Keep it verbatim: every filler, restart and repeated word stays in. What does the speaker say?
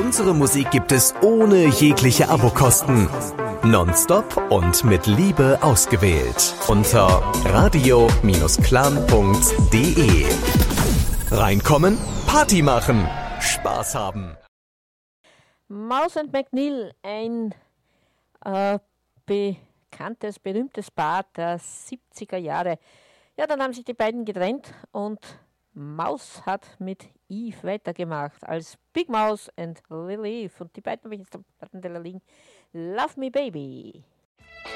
Unsere Musik gibt es ohne jegliche Abokosten. Nonstop und mit Liebe ausgewählt. Unter radio Clan punkt de. Reinkommen, Party machen, Spaß haben. Mouse und McNeil, ein äh, bekanntes, berühmtes Paar der siebziger Jahre. Ja, dann haben sich die beiden getrennt und Mouse hat mit Eve weitergemacht als Big Mouse and Lil Eve. Und die beiden habe ich jetzt am Plattenteller liegen. Love Me Baby.